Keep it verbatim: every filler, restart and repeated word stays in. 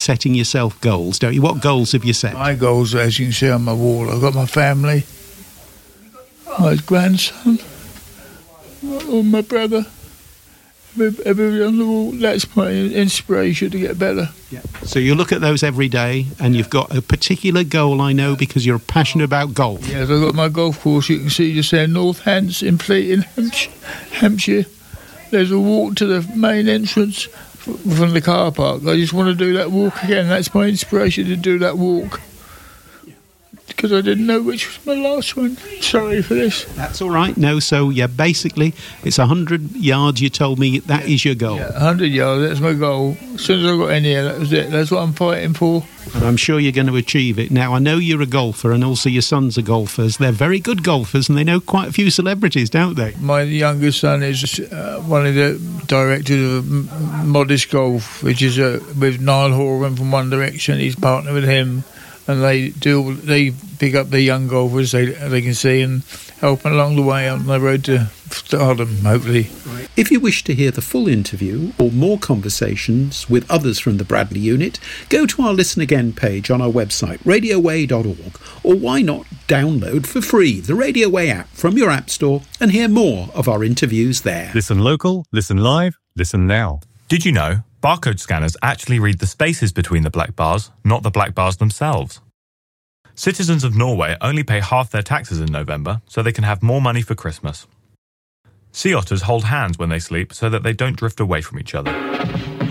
setting yourself goals, don't you? What goals have you set? My goals, as you can see on my wall, I've got my family, my grandson, or my brother. Everybody on the wall, that's my inspiration to get better. Yeah. So you look at those every day, and you've got a particular goal, I know, because you're passionate about golf. Yes, I've got my golf course, you can see just there, North Hants in Fleet in Hampshire. Hampshire. There's a walk to the main entrance from the car park. I just want to do that walk again. That's my inspiration to do that walk. Because I didn't know which was my last one. Sorry for this. That's all right. No, so, yeah, basically, it's one hundred yards, you told me, that is your goal. Yeah, one hundred yards, that's my goal. As soon as I got in here, that was it. That's what I'm fighting for. And I'm sure you're going to achieve it. Now, I know you're a golfer, and also your sons are golfers. They're very good golfers, and they know quite a few celebrities, don't they? My youngest son is uh, one of the directors of M- Modest Golf, which is uh, with Niall Horan from One Direction. He's partnered with him. And they do. They pick up the young golfers they they can see and help them along the way on the road to stardom, hopefully. If you wish to hear the full interview or more conversations with others from the Bradley unit, go to our Listen Again page on our website, radio way dot org, or why not download for free the Radio Way app from your app store and hear more of our interviews there. Listen local, listen live, listen now. Did you know barcode scanners actually read the spaces between the black bars, not the black bars themselves? Citizens of Norway only pay half their taxes in November, so they can have more money for Christmas. Sea otters hold hands when they sleep so that they don't drift away from each other.